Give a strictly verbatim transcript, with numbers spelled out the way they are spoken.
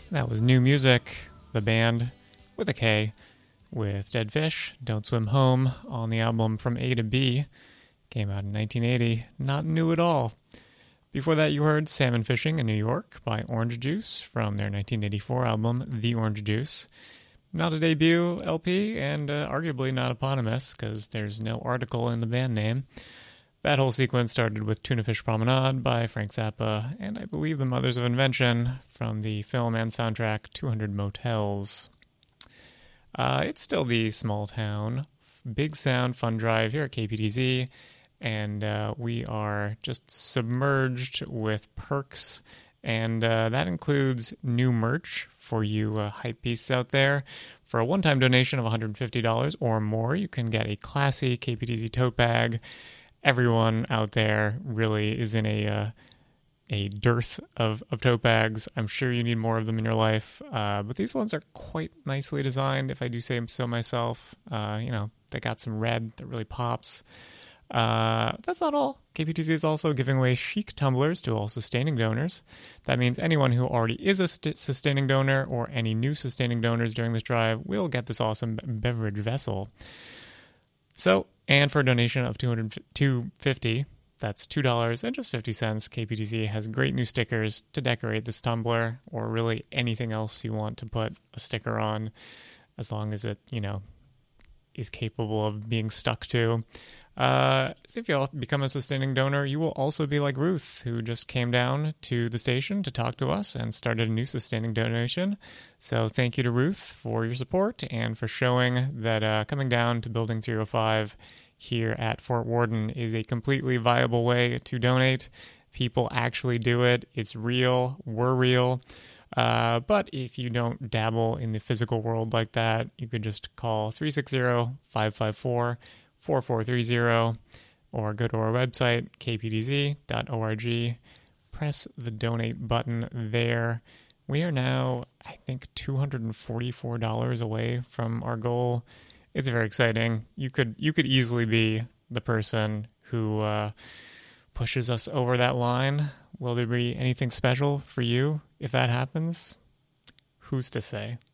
That was New Music, the band with a K, with Dead Fish, Don't Swim Home, on the album From A to B. Came out in nineteen eighty, not new at all. Before that, you heard Salmon Fishing in New York by Orange Juice from their nineteen eighty-four album, The Orange Juice. Not a debut L P, and uh, arguably not eponymous, because there's no article in the band name. That whole sequence started with Tuna Fish Promenade by Frank Zappa, and I believe The Mothers of Invention from the film and soundtrack two hundred Motels. Uh, it's still the small town, big sound, fun drive here at K P D Z, and uh, we are just submerged with perks, and uh, that includes new merch for you uh, hype beasts out there. For a one-time donation of one hundred fifty dollars or more, you can get a classy K P D Z tote bag. Everyone out there really is in a uh, a dearth of, of tote bags. I'm sure you need more of them in your life, uh, but these ones are quite nicely designed, if I do say so myself. Uh, you know, they got some red that really pops. Uh, that's not all. K P T Z is also giving away chic tumblers to all sustaining donors. That means anyone who already is a st- sustaining donor or any new sustaining donors during this drive will get this awesome beverage vessel. So, and for a donation of two hundred fifty dollars, that's two dollars and just fifty cents, K P T Z has great new stickers to decorate this tumbler, or really anything else you want to put a sticker on, as long as it, you know, is capable of being stuck to. Uh, so if you'll become a sustaining donor, you will also be like Ruth, who just came down to the station to talk to us and started a new sustaining donation. So thank you to Ruth for your support and for showing that uh, coming down to Building three oh five here at Fort Worden is a completely viable way to donate. People actually do it. It's real. We're real. Uh, but if you don't dabble in the physical world like that, you could just call three six zero, five five four, four four three zero or go to our website, k p d z dot org. Press the donate button there. We are now, I think, two hundred forty-four dollars away from our goal. It's very exciting. You could you could easily be the person who uh, pushes us over that line. Will there be anything special for you if that happens? Who's to say?